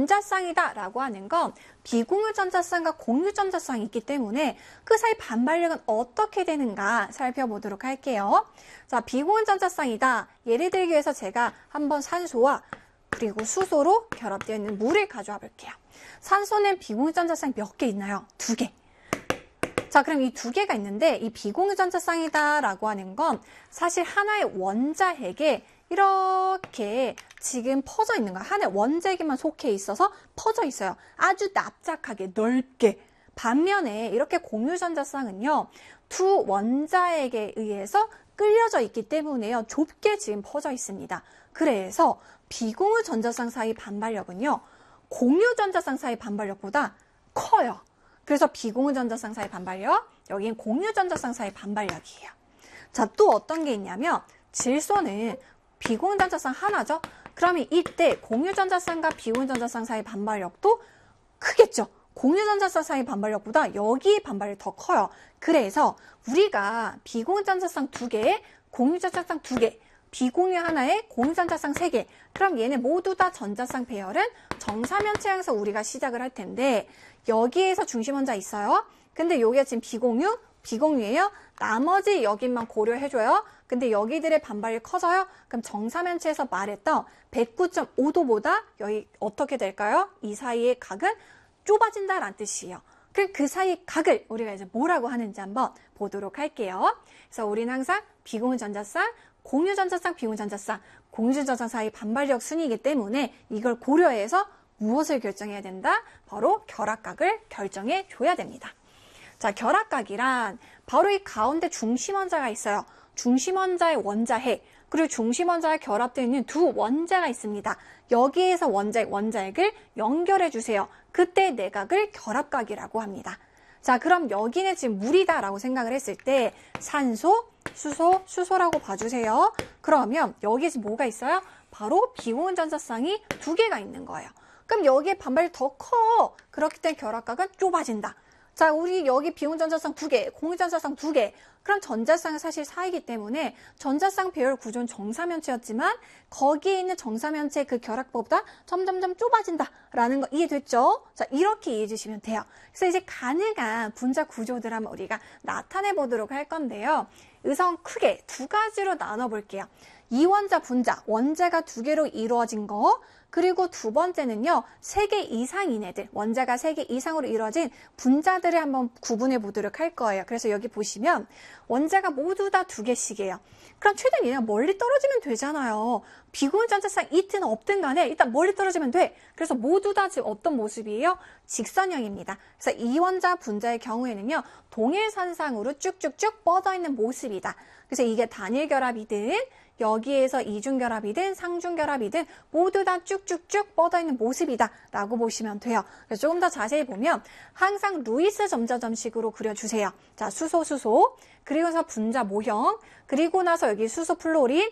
전자쌍이다 라고 하는 건 비공유 전자쌍과 공유 전자쌍이 있기 때문에 그 사이 반발력은 어떻게 되는가 살펴보도록 할게요. 자, 비공유 전자쌍이다. 예를 들기 위해서 제가 한번 산소와 그리고 수소로 결합되어 있는 물을 가져와 볼게요. 산소는 비공유 전자쌍 몇 개 있나요? 2개. 자, 그럼 이 2개가 있는데 이 비공유 전자쌍이다 라고 하는 건 사실 하나의 원자핵에 이렇게 지금 퍼져 있는 거야. 하나의 원자핵에만 속해 있어서 퍼져 있어요. 아주 납작하게 넓게. 반면에 이렇게 공유 전자쌍은요. 두 원자핵에 의해서 끌려져 있기 때문에요. 좁게 지금 퍼져 있습니다. 그래서 비공유 전자쌍 사이 반발력은요. 공유 전자쌍 사이 반발력보다 커요. 그래서 비공유 전자쌍 사이 반발력, 여긴 공유 전자쌍 사이 반발력이에요. 자, 또 어떤 게 있냐면 질소는 비공유 전자쌍 하나죠? 그러면 이때 공유 전자쌍과 비공유 전자쌍 사이 반발력도 크겠죠? 공유 전자쌍 사이 반발력보다 여기 반발력이 더 커요. 그래서 우리가 비공유 전자쌍 2개, 공유 전자쌍 2개, 비공유 하나에 공유 전자쌍 3개. 그럼 얘네 모두 다 전자쌍 배열은 정사면체에서 우리가 시작을 할 텐데 여기에서 중심 원자 있어요. 근데 여기가 지금 비공유예요. 나머지 여기만 고려해줘요. 근데 여기들의 반발이 커져요. 그럼 정사면체에서 말했던 109.5도보다 여기 어떻게 될까요? 이 사이의 각은 좁아진다라는 뜻이에요. 그 사이 각을 우리가 이제 뭐라고 하는지 한번 보도록 할게요. 그래서 우리는 항상 비공유 전자쌍, 공유 전자쌍, 비공유 전자쌍, 공유 전자쌍 사이 반발력 순이기 때문에 이걸 고려해서 무엇을 결정해야 된다? 바로 결합각을 결정해 줘야 됩니다. 자, 결합각이란 바로 이 가운데 중심 원자가 있어요. 중심 원자의 원자핵, 그리고 중심 원자에 결합되어 있는 두 원자가 있습니다. 여기에서 원자핵을 연결해 주세요. 그때 내각을 결합각이라고 합니다. 자, 그럼 여기는 지금 물이다라고 생각을 했을 때 산소, 수소라고 봐주세요. 그러면 여기에 지금 뭐가 있어요? 바로 비공유 전자쌍이 2개가 있는 거예요. 그럼 여기에 반발이 더 커. 그렇기 때문에 결합각은 좁아진다. 자, 우리 여기 비공유 전자쌍 2개, 공유 전자쌍 2개. 그럼 전자쌍은 사실 4이기 때문에 전자쌍 배열 구조는 정사면체였지만 거기에 있는 정사면체 그 결합보다 점점점 좁아진다라는 거 이해됐죠? 자, 이렇게 이해해 주시면 돼요. 그래서 이제 가능한 분자 구조들 한번 우리가 나타내 보도록 할 건데요. 우선 크게 2가지로 나눠 볼게요. 이원자 분자, 원자가 2개로 이루어진 거, 그리고 두 번째는요, 3개 이상인 애들, 원자가 3개 이상으로 이루어진 분자들을 한번 구분해 보도록 할 거예요. 그래서 여기 보시면 원자가 모두 다 2개씩이에요. 그럼 최대한 얘가 멀리 떨어지면 되잖아요. 비공유 전자쌍 있든 없든 간에 일단 멀리 떨어지면 돼. 그래서 모두 다 지금 어떤 모습이에요? 직선형입니다. 그래서 이원자 분자의 경우에는요, 동일선상으로 쭉쭉쭉 뻗어있는 모습이다. 그래서 이게 단일 결합이든 여기에서 이중결합이든 상중결합이든 모두 다 쭉쭉쭉 뻗어있는 모습이다 라고 보시면 돼요. 그래서 조금 더 자세히 보면 항상 루이스 점자점식으로 그려주세요. 자, 수소 그리고서 분자 모형, 그리고 나서 여기 수소 플로린.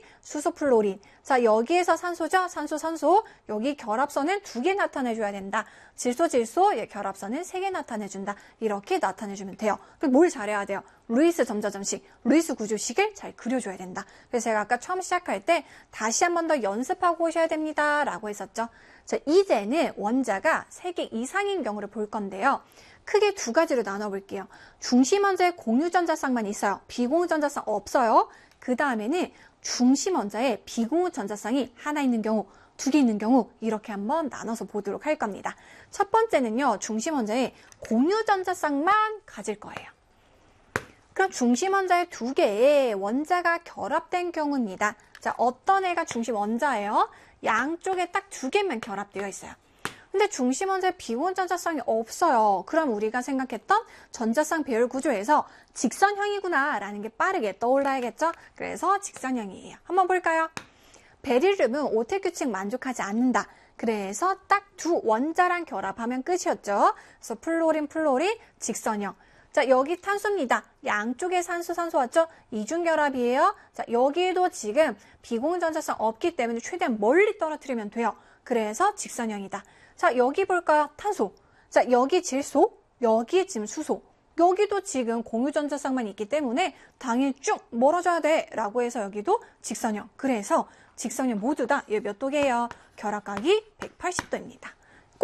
자, 여기에서 산소죠? 산소. 여기 결합선은 2개 나타내줘야 된다. 질소, 예, 결합선은 3개 나타내준다. 이렇게 나타내주면 돼요. 그럼 뭘 잘해야 돼요? 루이스 점자점식, 루이스 구조식을 잘 그려줘야 된다. 그래서 제가 아까 처음 시작할 때 다시 한 번 더 연습하고 오셔야 됩니다. 라고 했었죠. 자, 이제는 원자가 3개 이상인 경우를 볼 건데요. 크게 2가지로 나눠볼게요. 중심 원자에 공유 전자쌍만 있어요. 비공유 전자쌍 없어요. 그 다음에는 중심 원자에 비공유 전자쌍이 하나 있는 경우, 2개 있는 경우 이렇게 한번 나눠서 보도록 할 겁니다. 첫 번째는요, 중심 원자에 공유 전자쌍만 가질 거예요. 그럼 중심 원자에 2개의 원자가 결합된 경우입니다. 자, 어떤 애가 중심 원자예요? 양쪽에 딱 2개만 결합되어 있어요. 근데 중심 원자에 비공유 전자쌍이 없어요. 그럼 우리가 생각했던 전자쌍 배열 구조에서 직선형이구나 라는 게 빠르게 떠올라야겠죠? 그래서 직선형이에요. 한번 볼까요? 베릴륨은 오택 규칙 만족하지 않는다. 그래서 딱 2 원자랑 결합하면 끝이었죠. 그래서 플로린, 직선형. 자, 여기 탄소입니다. 양쪽에 산소 왔죠? 이중결합이에요. 자, 여기에도 지금 비공유 전자쌍 없기 때문에 최대한 멀리 떨어뜨리면 돼요. 그래서 직선형이다. 자, 여기 볼까요? 탄소. 자, 여기 질소, 여기 지금 수소. 여기도 지금 공유 전자쌍만 있기 때문에 당연히 쭉 멀어져야 돼 라고 해서 여기도 직선형. 그래서 직선형 모두 다 몇 도게요? 결합각이 180도입니다.